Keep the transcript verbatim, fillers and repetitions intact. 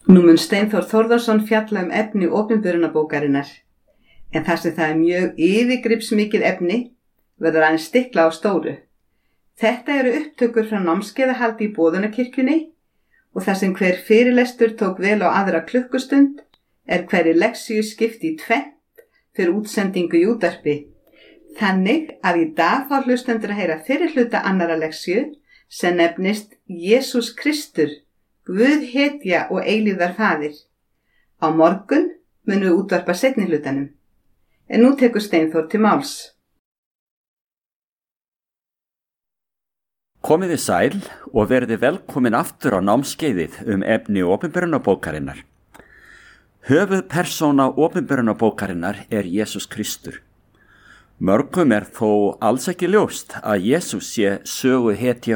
Nú mun Steinþór Þórðarson fjalla um efni opinberunarbókarinnar, en þar sem það er mjög yfirgripsmikið efni verður aðeins stikla á stóru. Þetta eru upptökur frá námskeiðahaldi í Boðunarkirkjunni og þar sem hver fyrirlestur tók vel á aðra klukkustund er hverri lexíu skipt í tvennt fyrir útsendingu í útvarpi. Þannig að í dag fá hlustendur að heyra fyrri hluta annarra lexíu sem nefnist Jesús Kristur, Guð hetja og eilífðar faðir. Á morgun munum við útvarpa seinni hlutanum. En nú tekur Steinþór til máls. Komiði sæl og verði velkomin aftur á námskeiðið um efni opinberunarbókarinnar. Höfuðpersóna opinberunarbókarinnar er Jesús Kristur. Mörgum er þó alls ekki ljóst að Jesús sé söguhetja